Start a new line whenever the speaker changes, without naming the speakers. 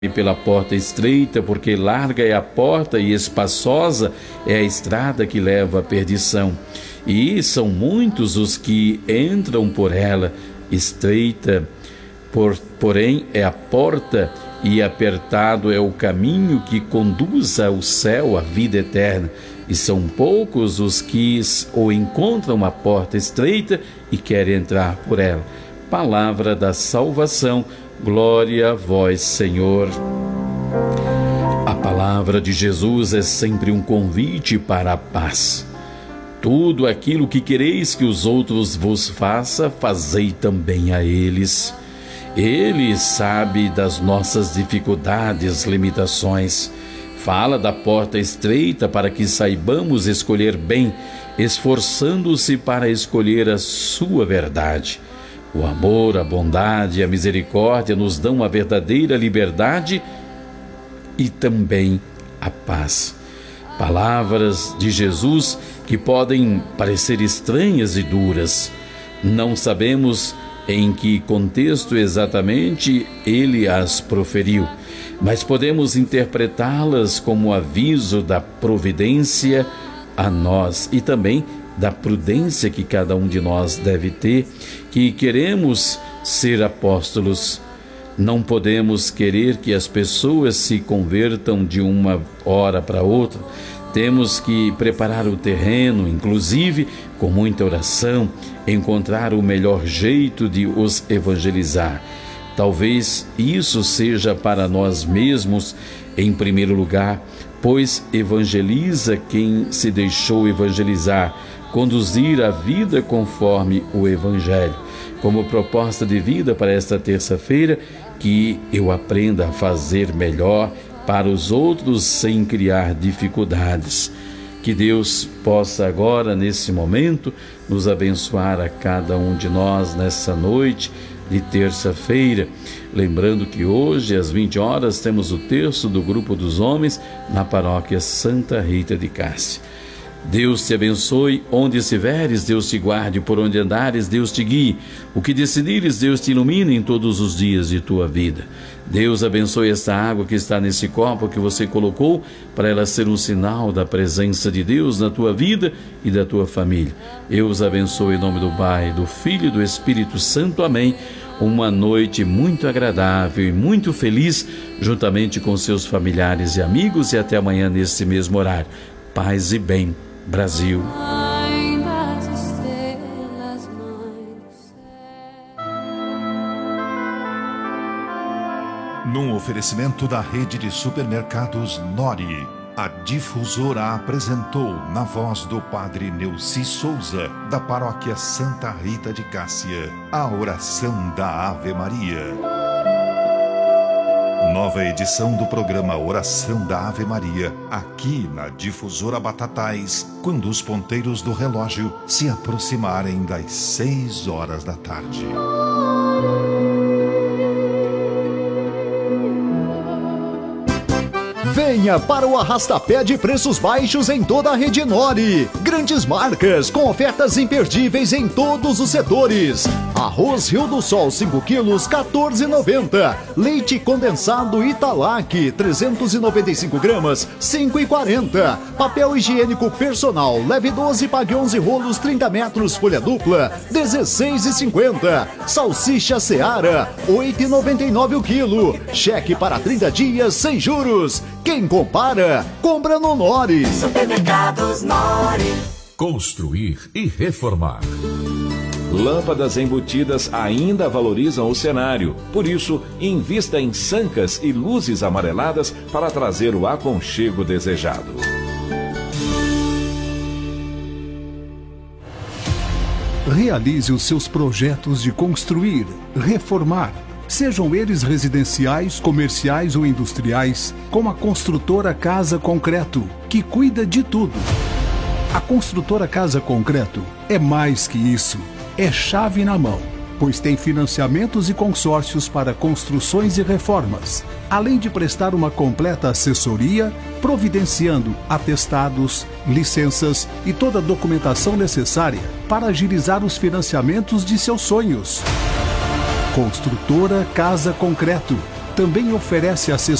E pela porta estreita, porque larga é a porta e espaçosa é a estrada que leva à perdição. E são muitos os que entram por ela. Estreita, porém, é a porta e apertado é o caminho que conduz ao céu, à vida eterna. E são poucos os que ou encontram a porta estreita e querem entrar por ela. Palavra da salvação. Glória a vós, Senhor. A palavra de Jesus é sempre um convite para a paz. Tudo aquilo que quereis que os outros vos façam, fazei também a eles. Ele sabe das nossas dificuldades, limitações. Fala da porta estreita para que saibamos escolher bem, esforçando-se para escolher a sua verdade. O amor, a bondade e a misericórdia nos dão a verdadeira liberdade e também a paz. Palavras de Jesus que podem parecer estranhas e duras. Não sabemos em que contexto exatamente ele as proferiu, mas podemos interpretá-las como aviso da providência a nós e também da prudência que cada um de nós deve ter, que queremos ser apóstolos. Não podemos querer que as pessoas se convertam de uma hora para outra. Temos que preparar o terreno, inclusive com muita oração, encontrar o melhor jeito de os evangelizar. Talvez isso seja para nós mesmos, em primeiro lugar, pois evangeliza quem se deixou evangelizar, conduzir a vida conforme o Evangelho. Como proposta de vida para esta terça-feira, que eu aprenda a fazer melhor para os outros sem criar dificuldades. Que Deus possa agora, nesse momento, nos abençoar a cada um de nós nessa noite de terça-feira. Lembrando que hoje, às 20 horas, temos o terço do Grupo dos Homens na paróquia Santa Rita de Cássia. Deus te abençoe, onde estiveres, Deus te guarde, por onde andares, Deus te guie. O que decidires, Deus te ilumine em todos os dias de tua vida. Deus abençoe esta água que está nesse copo que você colocou, para ela ser um sinal da presença de Deus na tua vida e da tua família. Eu os abençoe em nome do Pai, do Filho e do Espírito Santo. Amém. Uma noite muito agradável e muito feliz, juntamente com seus familiares e amigos, e até amanhã nesse mesmo horário. Paz e bem, Brasil.
Num oferecimento da rede de supermercados Nori, a Difusora apresentou, na voz do Padre Neuci Souza, da paróquia Santa Rita de Cássia, a oração da Ave Maria. Nova edição do programa Oração da Ave Maria, aqui na Difusora Batatais, quando os ponteiros do relógio se aproximarem das 6 horas da tarde.
Venha para o arrastapé de preços baixos em toda a rede Nori. Grandes marcas com ofertas imperdíveis em todos os setores. Arroz Rio do Sol 5 quilos, R$ 14,90. Leite condensado Italac, 395 gramas, R$ 5,40. Papel higiênico personal, leve 12, pague 11 rolos, 30 metros, folha dupla, R$ 16,50. Salsicha Seara, R$ 8,99 o quilo. Cheque para 30 dias sem juros. Quem compara, compra no Nori.
Supermercados Nori.
Construir e reformar.
Lâmpadas embutidas ainda valorizam o cenário. Por isso, invista em sancas e luzes amareladas para trazer o aconchego desejado.
Realize os seus projetos de construir, reformar, sejam eles residenciais, comerciais ou industriais, com a construtora Casa Concreto, que cuida de tudo. A construtora Casa Concreto é mais que isso, é chave na mão, pois tem financiamentos e consórcios para construções e reformas, além de prestar uma completa assessoria, providenciando atestados, licenças e toda a documentação necessária para agilizar os financiamentos de seus sonhos. Construtora Casa Concreto, também oferece assessoria